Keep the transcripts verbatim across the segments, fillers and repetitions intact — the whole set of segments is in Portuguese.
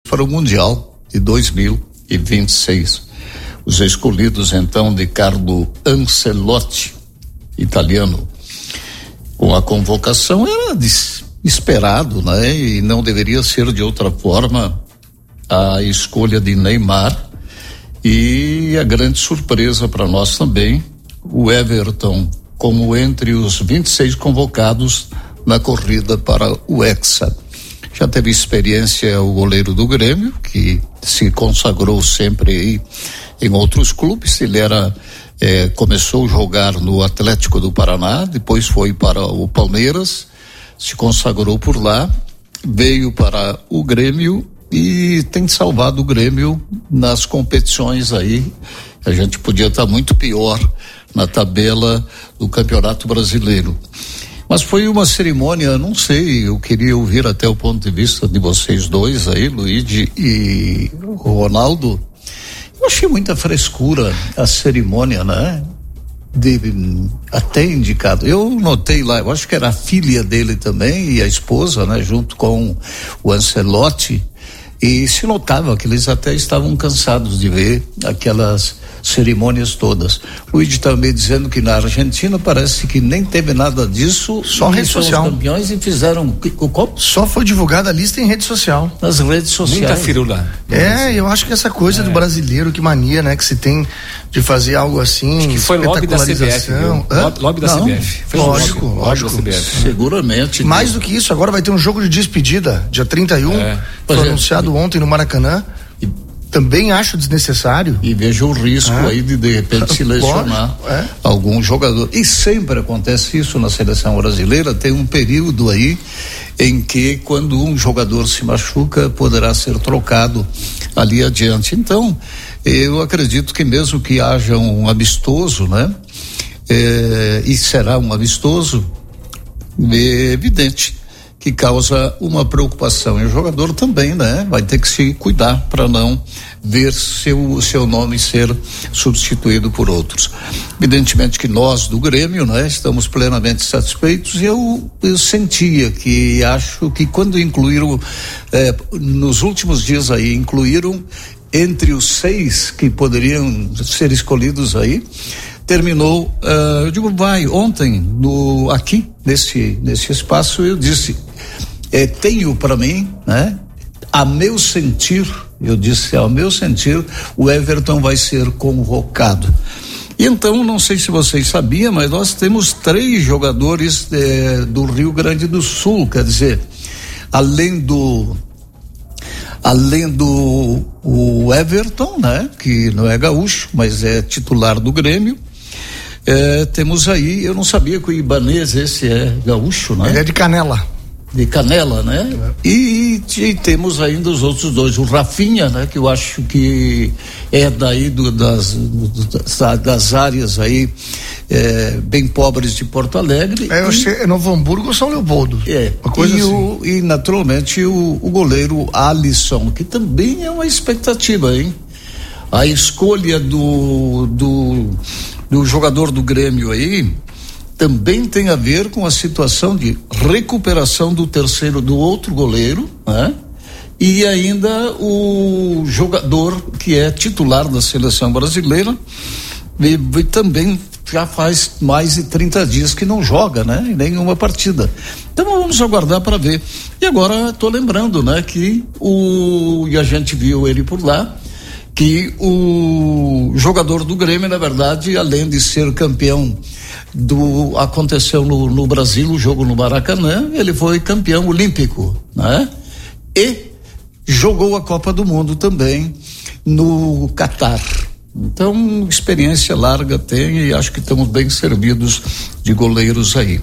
para o Mundial de dois mil e vinte e seis. Os escolhidos então de Carlo Ancelotti, italiano, com a convocação era de, esperado, né? E não deveria ser de outra forma a escolha de Neymar, e a grande surpresa para nós também, o Everton como entre os vinte e seis convocados na corrida para o Hexa. Já teve experiência o goleiro do Grêmio, que se consagrou sempre aí em outros clubes. Ele era eh, começou a jogar no Atlético do Paraná, depois foi para o Palmeiras, se consagrou por lá, veio para o Grêmio e tem salvado o Grêmio nas competições aí. A gente podia estar muito pior na tabela do Campeonato Brasileiro. Mas foi uma cerimônia, não sei, eu queria ouvir até o ponto de vista de vocês dois aí, Luigi e Ronaldo. Eu achei muita frescura a cerimônia, né? De, até indicado. Eu notei lá, eu acho que era a filha dele também e a esposa, né? Junto com o Ancelotti. E se notava que eles até estavam cansados de ver aquelas cerimônias todas. O Luigi também dizendo que na Argentina parece que nem teve nada disso, só rede social. Os campeões e fizeram o copo. Só foi divulgada a lista em rede social. Nas redes sociais. Muita firula. É, eu acho que essa coisa é. do brasileiro, que mania, né, que se tem de fazer algo assim. Acho que foi lobby da C B F. Lobby da Não, C B F. Foi lógico, lobby, lógico. lobby da C B F. Seguramente. Mais do que isso, agora vai ter um jogo de despedida, dia trinta e um, é. foi é. anunciado ontem no Maracanã. E também acho desnecessário. E vejo o risco é. aí de de repente se lesionar é. algum jogador. E sempre acontece isso na seleção brasileira, tem um período aí em que quando um jogador se machuca, poderá ser trocado ali adiante. Então, eu acredito que mesmo que haja um amistoso, né? É, e será um amistoso, é evidente que causa uma preocupação. E o jogador também, né? Vai ter que se cuidar para não ver seu seu nome ser substituído por outros. Evidentemente que nós do Grêmio, né? Estamos plenamente satisfeitos. E eu, eu sentia que acho que quando incluíram eh, nos últimos dias aí, incluíram entre os seis que poderiam ser escolhidos aí, terminou, uh, eu digo, vai, ontem, no, aqui, nesse, nesse espaço, eu disse, eh, tenho para mim, né, a meu sentir, eu disse, ao meu sentir, o Everton vai ser convocado. E então, não sei se vocês sabiam, mas nós temos três jogadores eh, do Rio Grande do Sul, quer dizer, além do além do o Everton, né, que não é gaúcho, mas é titular do Grêmio. É, temos aí, eu não sabia que o Ibanez, esse é gaúcho, né? Ele é de Canela. De Canela, né? É. E, e temos ainda os outros dois, o Rafinha, né? Que eu acho que é daí do, das, do, das áreas aí é, bem pobres de Porto Alegre. É, eu sei, é Novo Hamburgo ou São Leopoldo. É, uma coisa e, assim. o, e naturalmente o, o goleiro Alisson, que também é uma expectativa, hein? A escolha do, do do jogador do Grêmio aí também tem a ver com a situação de recuperação do terceiro, do outro goleiro, né? E ainda o jogador que é titular da seleção brasileira e, e também já faz mais de trinta dias que não joga, né? Em nenhuma partida. Então vamos aguardar para ver. E agora estou lembrando, né? Que o e a gente viu ele por lá, que o jogador do Grêmio, na verdade, além de ser campeão do, aconteceu no, no Brasil, o jogo no Maracanã, ele foi campeão olímpico, né? E jogou a Copa do Mundo também no Catar. Então, experiência larga tem e acho que estamos bem servidos de goleiros aí.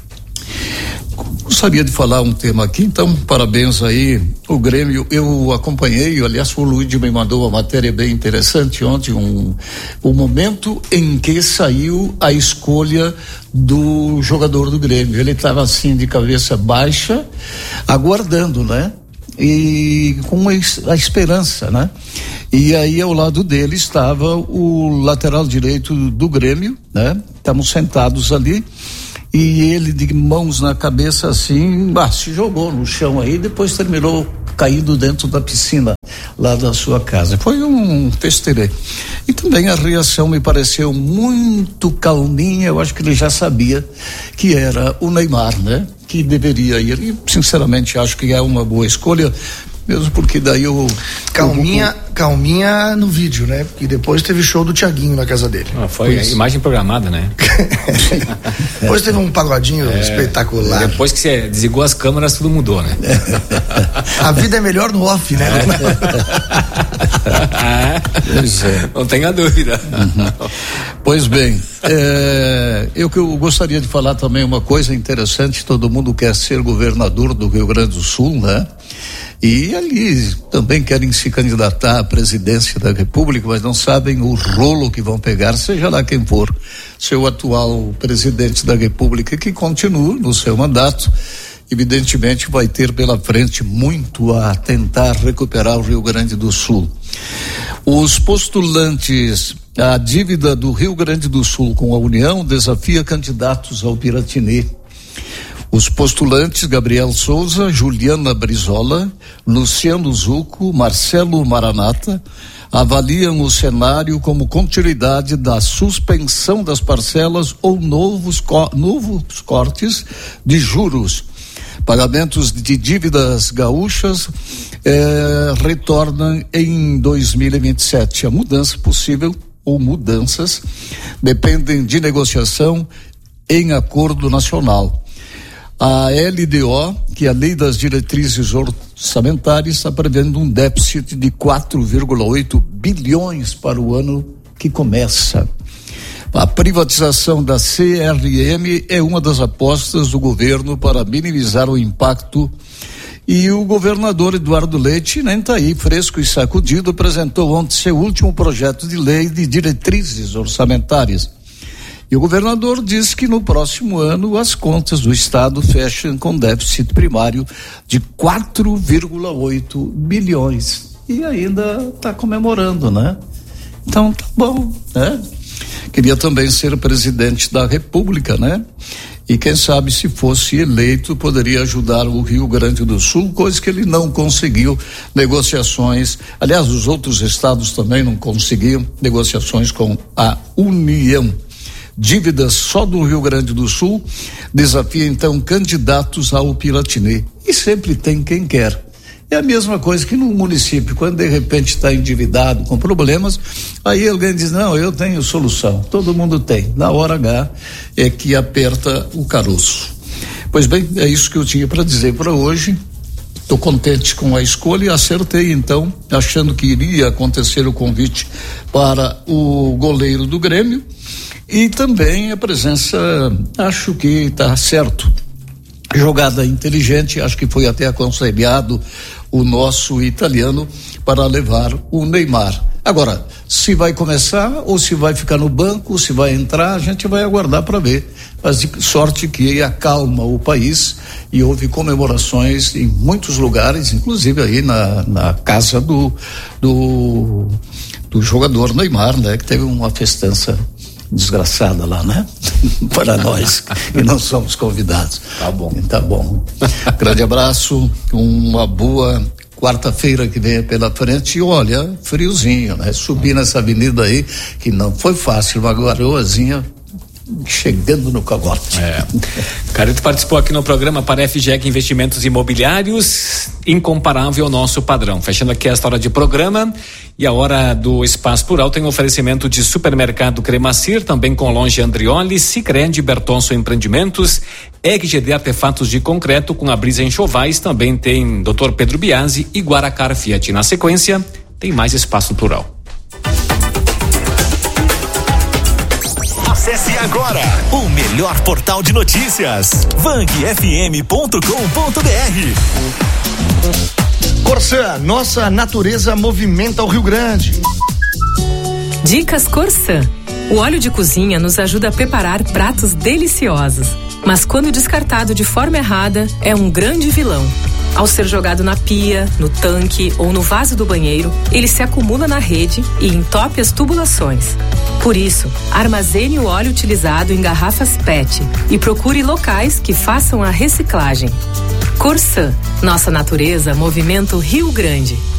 Gostaria de falar um tema aqui, então parabéns aí, o Grêmio, eu acompanhei, aliás o Luigi me mandou uma matéria bem interessante ontem, um, um momento em que saiu a escolha do jogador do Grêmio, ele estava assim de cabeça baixa, aguardando, né? E com a esperança, né? E aí ao lado dele estava o lateral direito do Grêmio, né? Estamos sentados ali. E ele de mãos na cabeça assim, ah, se jogou no chão aí, depois terminou caído dentro da piscina lá da sua casa. Foi um festeirê. E também a reação me pareceu muito calminha. Eu acho que ele já sabia que era o Neymar, né? Que deveria ir. E sinceramente acho que é uma boa escolha. Mesmo porque daí o... Calminha, o... calminha no vídeo, né? Porque depois teve show do Thiaguinho na casa dele. Ah, foi a imagem programada, né? Depois teve um pagodinho é, espetacular. Depois que você desligou as câmeras, tudo mudou, né? A vida é melhor no off, né? É. Não tenha dúvida. Uhum. Pois bem, é, eu que eu gostaria de falar também uma coisa interessante. Todo mundo quer ser governador do Rio Grande do Sul, né? E ali também querem se candidatar à presidência da República, mas não sabem o rolo que vão pegar, seja lá quem for, seu atual presidente da República, que continua no seu mandato. Evidentemente vai ter pela frente muito a tentar recuperar o Rio Grande do Sul. Os postulantes à dívida do Rio Grande do Sul com a União desafia candidatos ao Piratini. Os postulantes Gabriel Souza, Juliana Brizola, Luciano Zucco, Marcelo Maranata avaliam o cenário como continuidade da suspensão das parcelas ou novos, co- novos cortes de juros. Pagamentos de dívidas gaúchas eh, retornam em dois mil e vinte e sete. A mudança possível ou mudanças dependem de negociação em acordo nacional. A L D O, que é a Lei das Diretrizes Orçamentárias, está prevendo um déficit de quatro vírgula oito bilhões para o ano que começa. A privatização da C R M é uma das apostas do governo para minimizar o impacto. E o governador Eduardo Leite, nem tá aí, fresco e sacudido, apresentou ontem seu último projeto de lei de diretrizes orçamentárias. E o governador disse que no próximo ano as contas do estado fecham com déficit primário de quatro vírgula oito bilhões. E ainda está comemorando, né? Então tá bom, né? Queria também ser presidente da República, né? E quem sabe se fosse eleito poderia ajudar o Rio Grande do Sul, coisa que ele não conseguiu negociações. Aliás, os outros estados também não conseguiam negociações com a União. Dívidas só do Rio Grande do Sul desafia então candidatos ao Piratini. E sempre tem quem quer. É a mesma coisa que no município, quando de repente está endividado com problemas, aí alguém diz, não, eu tenho solução. Todo mundo tem. Na hora H é que aperta o caroço. Pois bem, é isso que eu tinha para dizer para hoje. Estou contente com a escolha e acertei então, achando que iria acontecer o convite para o goleiro do Grêmio. E também a presença, acho que está certo. Jogada inteligente, acho que foi até aconselhado o nosso italiano para levar o Neymar. Agora, se vai começar ou se vai ficar no banco, se vai entrar, a gente vai aguardar para ver. Mas de sorte que acalma o país e houve comemorações em muitos lugares, inclusive aí na, na casa do, do, do jogador Neymar, né? Que teve uma festança desgraçada lá, né? Para nós que não somos convidados. Tá bom. Tá bom. Grande abraço, uma boa quarta-feira que vem pela frente e olha, friozinho, né? Subir nessa avenida aí, que não foi fácil, uma garoazinha chegando no cagote. É. Carito participou aqui no programa para F G E C Investimentos Imobiliários, incomparável ao nosso padrão. Fechando aqui esta hora de programa e a hora do Espaço Plural tem um oferecimento de Supermercado Cremacir, também com Longe Andrioli, Sicredi, Bertonso Empreendimentos, E G D Artefatos de Concreto com a Brisa Enxovais, também tem doutor Pedro Biasi e Guaracar Fiat. Na sequência, tem mais Espaço Plural. Acesse agora o melhor portal de notícias, vang f m ponto com ponto b r. Corsã, nossa natureza movimenta o Rio Grande. Dicas Corsã. O óleo de cozinha nos ajuda a preparar pratos deliciosos, mas quando descartado de forma errada, é um grande vilão. Ao ser jogado na pia, no tanque ou no vaso do banheiro, ele se acumula na rede e entope as tubulações. Por isso, armazene o óleo utilizado em garrafas P E T e procure locais que façam a reciclagem. Corsã, nossa natureza, movimento Rio Grande.